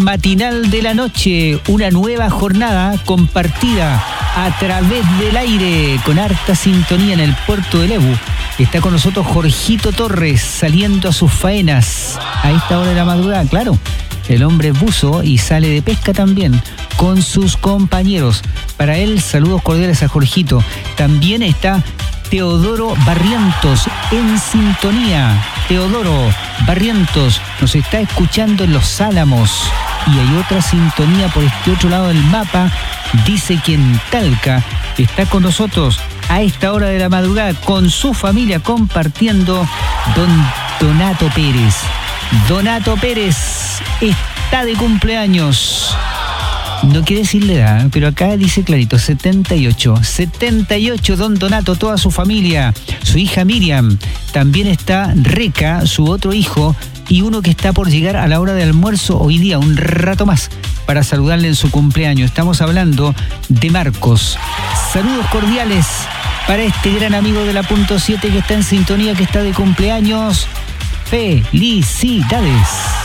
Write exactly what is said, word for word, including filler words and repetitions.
matinal de la noche, una nueva jornada compartida a través del aire con harta sintonía en el puerto de Lebu. Está con nosotros Jorgito Torres saliendo a sus faenas a esta hora de la madrugada, claro. El hombre es buzo y sale de pesca también con sus compañeros. Para él, saludos cordiales a Jorgito. También está Teodoro Barrientos en sintonía. Teodoro Barrientos nos está escuchando en Los Álamos. Y hay otra sintonía por este otro lado del mapa. Dice que en Talca está con nosotros a esta hora de la madrugada con su familia compartiendo don Donato Pérez. Donato Pérez está de cumpleaños. No quiere decirle edad, pero acá dice clarito, setenta y ocho. setenta y ocho, don Donato, toda su familia, su hija Miriam. También está Reca, su otro hijo, y uno que está por llegar a la hora de almuerzo hoy día, un rato más, para saludarle en su cumpleaños. Estamos hablando de Marcos. Saludos cordiales para este gran amigo de la punto siete que está en sintonía, que está de cumpleaños. Felicidades.